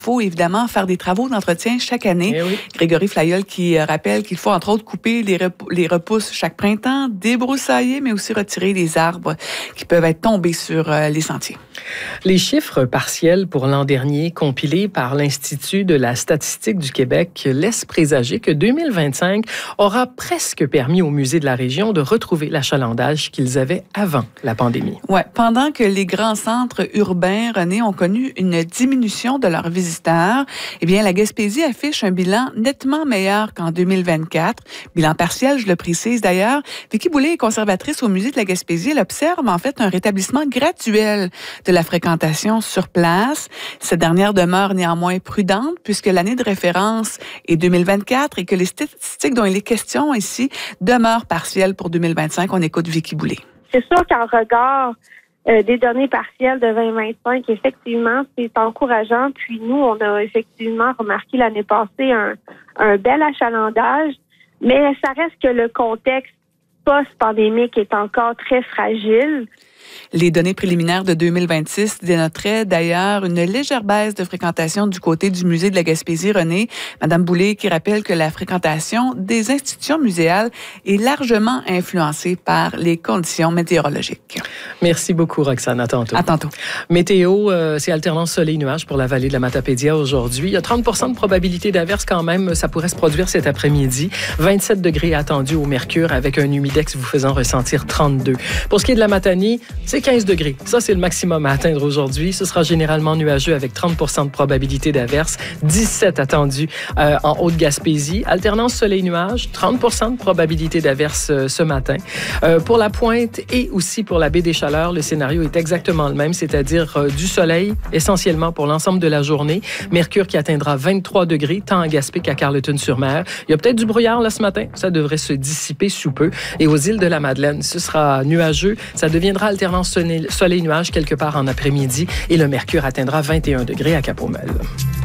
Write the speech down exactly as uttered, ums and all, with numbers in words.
Il faut évidemment faire des travaux d'entretien chaque année. Eh oui. Grégory Flayol qui rappelle qu'il faut entre autres couper les, rep- les repousses chaque printemps, débroussailler, mais aussi retirer les arbres qui peuvent être tombés sur euh, les sentiers. Les chiffres partiels pour l'an dernier compilés par l'Institut de la statistique du Québec laissent présager que deux mille vingt-cinq aura presque permis aux musées de la région de retrouver l'achalandage qu'ils avaient avant la pandémie. Ouais, pendant que les grands centres urbains, René, ont connu une diminution de leurs visiteurs, eh bien, la Gaspésie affiche un bilan nettement meilleur qu'en deux mille vingt-quatre. Bilan partiel, je le précise d'ailleurs. Vicky Boulay est conservatrice au musée de la Gaspésie. Elle observe en fait un rétablissement graduel de la fréquentation sur place. Cette dernière demeure néanmoins prudente puisque l'année de référence est deux mille vingt-quatre et que les statistiques dont il est question ici demeurent partielles pour deux mille vingt-cinq. On écoute Vicky Boulay. C'est sûr qu'en regard euh, des données partielles de vingt vingt-cinq, effectivement, c'est encourageant. Puis nous, on a effectivement remarqué l'année passée un, un bel achalandage, mais ça reste que le contexte post-pandémique est encore très fragile. Les données préliminaires de deux mille vingt-six dénoteraient d'ailleurs une légère baisse de fréquentation du côté du musée de la Gaspésie, René. Madame Boulay qui rappelle que la fréquentation des institutions muséales est largement influencée par les conditions météorologiques. Merci beaucoup, Roxane. À tantôt. À tantôt. Météo, euh, c'est alternance soleil-nuage pour la vallée de la Matapédia aujourd'hui. Il y a trente pour cent de probabilité d'averse quand même. Ça pourrait se produire cet après-midi. vingt-sept degrés attendus au mercure avec un humidex vous faisant ressentir trente-deux. Pour ce qui est de la Matanie, c'est quinze degrés. Ça, c'est le maximum à atteindre aujourd'hui. Ce sera généralement nuageux avec trente pour cent de probabilité d'averse. dix-sept attendus euh, en Haute-Gaspésie. Alternance soleil-nuage, trente pour cent de probabilité d'averse euh, ce matin. Euh, pour la Pointe et aussi pour la baie des Chaleurs, le scénario est exactement le même, c'est-à-dire euh, du soleil essentiellement pour l'ensemble de la journée. Mercure qui atteindra vingt-trois degrés, tant à Gaspé qu'à Carleton-sur-Mer. Il y a peut-être du brouillard là ce matin. Ça devrait se dissiper sous peu. Et aux îles de la Madeleine, ce sera nuageux. Ça deviendra alternance soleil-nuage quelque part en après-midi et le mercure atteindra vingt et un degrés à Cap-Aumel.